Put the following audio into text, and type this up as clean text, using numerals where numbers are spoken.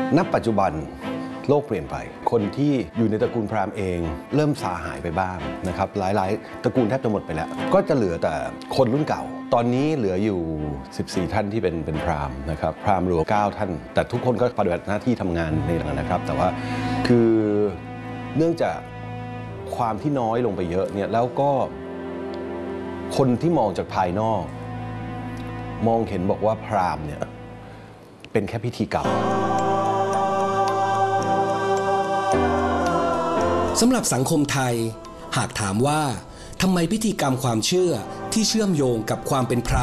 ณปัจจุบันโลกเปลี่ยนไปคนที่อยู่ในตระกูลพราหมณ์เองเริ่มสาหายไปบ้างนะครับหลายๆตระกูลแทบจะหมดไปแล้วก็จะเหลือแต่คนรุ่นเก่าตอนนี้เหลืออยู่14ท่านที่เป็นพราหมณ์นะครับพราหมณ์หลวง9ท่านแต่ทุกคนก็ปฏิบัติหน้าที่ทำงานในหลังนะครับแต่ว่าคือเนื่องจากความที่น้อยลงไปเยอะเนี่ยแล้วก็คนที่มองจากภายนอกมองเห็นบอกว่าพราหมณ์เนี่ยเป็นแค่พิธีกรรมสำหรับสังคมไทยหากถามว่าทำไมพิธีกรรมความเชื่อที่เชื่อมโยงกับความเป็นพราหมณ์